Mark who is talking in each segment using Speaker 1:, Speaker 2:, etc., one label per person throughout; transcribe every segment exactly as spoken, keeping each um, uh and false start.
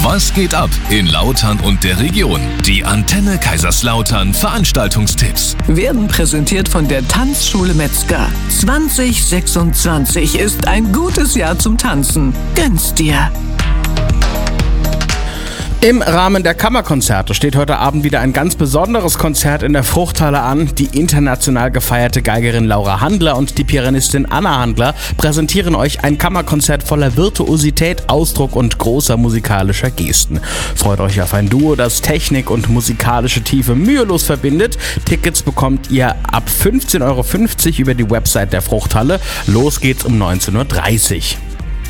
Speaker 1: Was geht ab in Lautern und der Region? Die Antenne Kaiserslautern Veranstaltungstipps
Speaker 2: werden präsentiert von der Tanzschule Metzger. zwanzig sechsundzwanzig ist ein gutes Jahr zum Tanzen. Gönn's dir!
Speaker 3: Im Rahmen der Kammerkonzerte steht heute Abend wieder ein ganz besonderes Konzert in der Fruchthalle an. Die international gefeierte Geigerin Laura Handler und die Pianistin Anna Handler präsentieren euch ein Kammerkonzert voller Virtuosität, Ausdruck und großer musikalischer Gesten. Freut euch auf ein Duo, das Technik und musikalische Tiefe mühelos verbindet. Tickets bekommt ihr ab fünfzehn Euro fünfzig über die Website der Fruchthalle. Los geht's um neunzehn Uhr dreißig.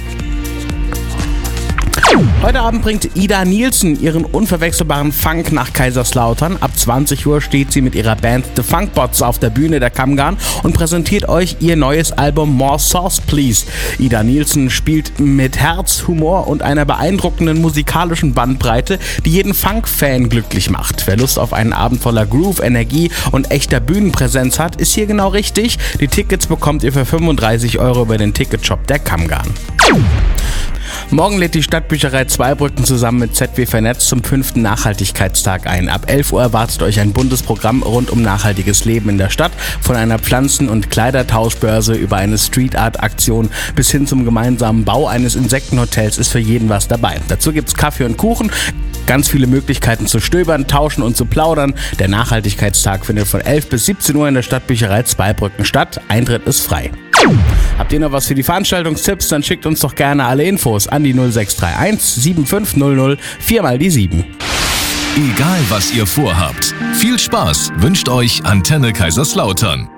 Speaker 3: Heute Abend bringt Ida Nielsen ihren unverwechselbaren Funk nach Kaiserslautern. Ab zwanzig Uhr steht sie mit ihrer Band The Funkbots auf der Bühne der Kammgarn und präsentiert euch ihr neues Album More Sauce Please. Ida Nielsen spielt mit Herz, Humor und einer beeindruckenden musikalischen Bandbreite, die jeden Funk-Fan glücklich macht. Wer Lust auf einen Abend voller Groove, Energie und echter Bühnenpräsenz hat, ist hier genau richtig. Die Tickets bekommt ihr für fünfunddreißig Euro über den Ticketshop der Kammgarn. Morgen lädt die Stadtbücherei Zweibrücken zusammen mit Z W Vernetzt zum fünften Nachhaltigkeitstag ein. Ab elf Uhr erwartet euch ein buntes Programm rund um nachhaltiges Leben in der Stadt. Von einer Pflanzen- und Kleidertauschbörse über eine Street-Art-Aktion bis hin zum gemeinsamen Bau eines Insektenhotels ist für jeden was dabei. Dazu gibt's Kaffee und Kuchen, ganz viele Möglichkeiten zu stöbern, tauschen und zu plaudern. Der Nachhaltigkeitstag findet von elf bis siebzehn Uhr in der Stadtbücherei Zweibrücken statt. Eintritt ist frei. Habt ihr noch was für die Veranstaltungstipps? Dann schickt uns doch gerne alle Infos an die null sechs drei eins sieben fünf null null vier mal die sieben.
Speaker 1: Egal was ihr vorhabt, viel Spaß wünscht euch Antenne Kaiserslautern.